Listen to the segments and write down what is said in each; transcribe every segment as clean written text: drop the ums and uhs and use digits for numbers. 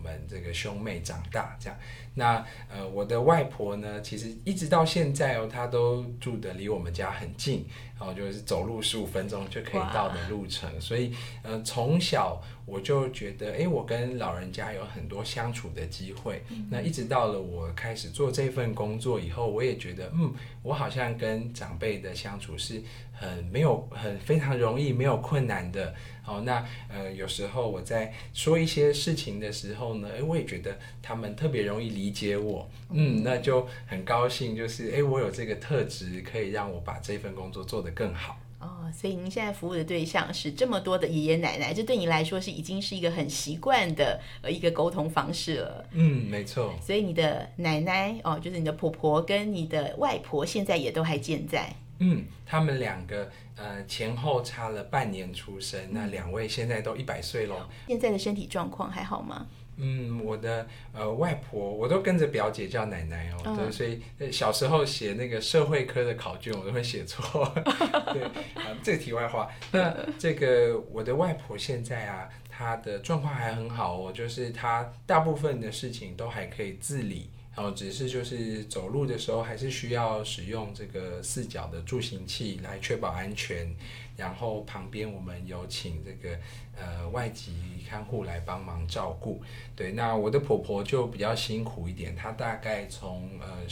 们这个兄妹长大这样。那我的外婆呢，其实一直到现在她都住得离我们家很近，就是走路15分钟就可以到的路程。所以从小我就觉得，我跟老人家有很多相处的机会。那一直到了我开始做这份工作以后，我也觉得，我好像跟长辈的相处是非常容易，没有困难的。那有时候我在说一些事情的时候呢，我也觉得他们特别容易理解我，那就很高兴，就是我有这个特质，可以让我把这份工作做得更好。 所以您现在服务的对象是这么多的爷爷奶奶，这对你来说已经是一个很习惯的一个沟通方式了。 没错。 所以你的奶奶就是你的婆婆跟你的外婆现在也都还健在。 他们两个前后差了半年出生，那2位现在都100岁咯。 现在的身体状况还好吗？ 我的外婆，我都跟着表姐叫奶奶对，所以小时候写那个社会科的考卷，我都会写错。对，这个题外话。那这个我的外婆现在啊，她的状况还很好就是她大部分的事情都还可以自理。只是就是走路的时候还是需要使用这个4脚的助行器来确保安全，然后旁边我们有请这个外籍看护来帮忙照顾。对，那我的婆婆就比较辛苦一点，她大概从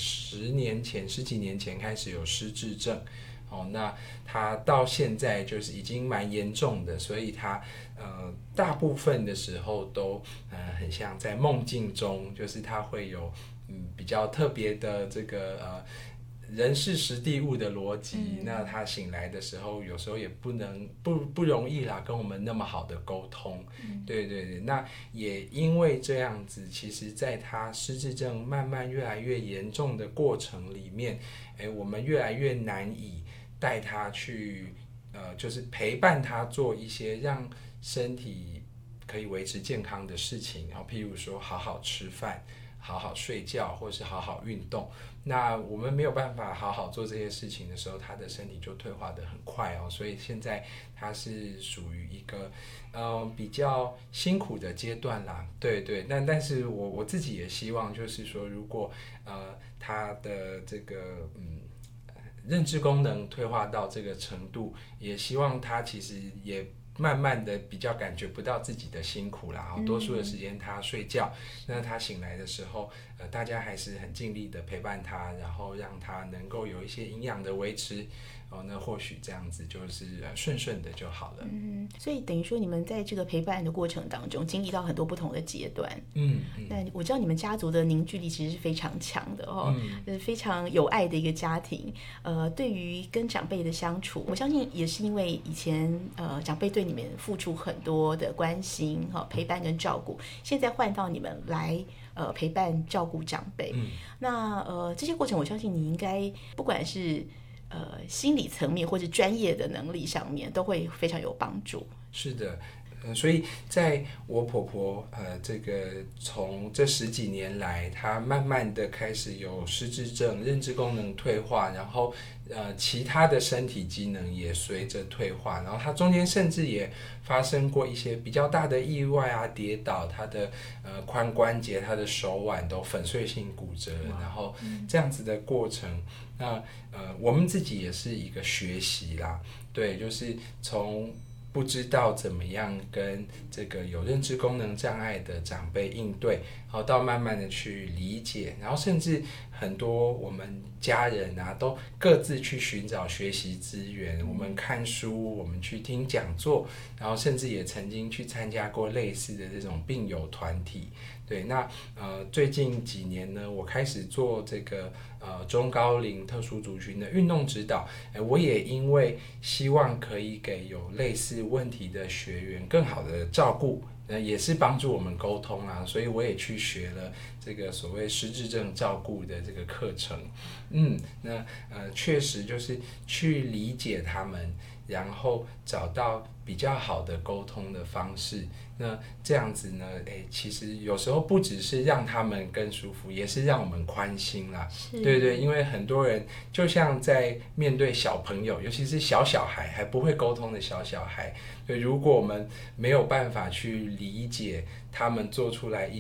10几年前开始有失智症。那她到现在就是已经蛮严重的，所以她大部分的时候都很像在梦境中，就是她会有比较特别的这个人事时地物的逻辑。那他醒来的时候，有时候也不容易啦，跟我们那么好的沟通。对对对，那也因为这样子，其实在他失智症慢慢越来越严重的过程里面，我们越来越难以带他去就是陪伴他做一些让身体可以维持健康的事情，譬如说好好吃饭，好好睡觉，或是好好运动。那我们没有办法好好做这些事情的时候，他的身体就退化得很快所以现在他是属于一个比较辛苦的阶段啦。对对，但是我自己也希望就是说，如果他的这个认知功能退化到这个程度，也希望他其实也慢慢的比较感觉不到自己的辛苦啦，多数的时间他睡觉，那他醒来的时候大家还是很尽力的陪伴他，然后让他能够有一些营养的维持那或许这样子就是顺顺的就好了。 所以等于说你们在这个陪伴的过程当中经历到很多不同的阶段。那我知道你们家族的凝聚力其实是非常强的就是非常有爱的一个家庭。对于跟长辈的相处，我相信也是因为以前长辈对你们付出很多的关心陪伴跟照顾，现在换到你们来陪伴照顾长辈。那这些过程我相信你应该不管是心理层面或者专业的能力上面都会非常有帮助。 是的，所以在我婆婆这个从这10几年来，她慢慢的开始有失智症、认知功能退化，然后其他的身体机能也随着退化，然后她中间甚至也发生过一些比较大的意外啊，跌倒，她的髋关节、她的手腕都粉碎性骨折，然后这样子的过程，那我们自己也是一个学习啦。对，就是从不知道怎么样跟这个有认知功能障碍的长辈应对，然后到慢慢的去理解，然后甚至很多我们家人啊都各自去寻找学习资源，我们看书，我们去听讲座，然后甚至也曾经去参加过类似的这种病友团体。对，那最近几年呢，我开始做这个中高龄特殊族群的运动指导，我也因为希望可以给有类似问题的学员更好的照顾，也是帮助我们沟通啊，所以我也去学了这个所谓失智症照顾的这个课程。那确实就是去理解他们，然后找到比较好的沟通的方式。那这样子呢，其实有时候不只是让他们更舒服，也是让我们宽心啦。对对，因为很多人就像在面对小朋友，尤其是小孩还不会沟通的小孩，对，如果我们没有办法去理解他们做出来